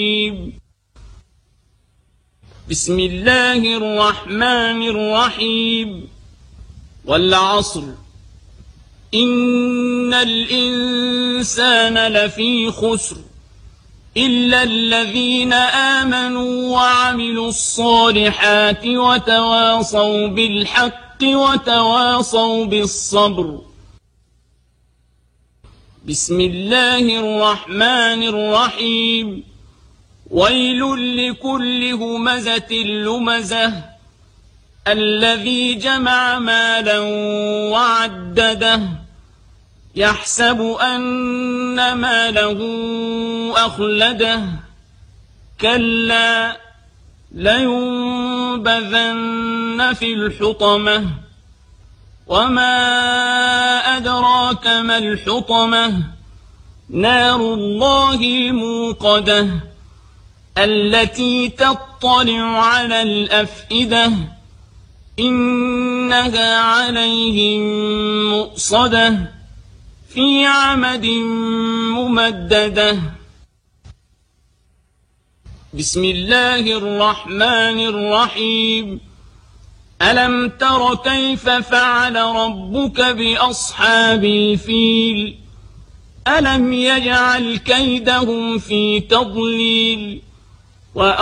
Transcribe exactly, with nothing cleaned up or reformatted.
بسم الله الرحمن الرحيم والعصر إن الإنسان لفي خسر إلا الذين آمنوا وعملوا الصالحات وتواصوا بالحق وتواصوا بالصبر. بسم الله الرحمن الرحيم ويل لكل همزة لمزة الذي جمع مالا وعدده يحسب أن ماله أخلده كلا لينبذن في الحطمة وما أدراك ما الحطمة نار الله الموقدة التي تطلع على الأفئدة إنها عليهم مؤصدة في عمد ممددة. بسم الله الرحمن الرحيم ألم تر كيف فعل ربك بأصحاب الفيل ألم يجعل كيدهم في تضليل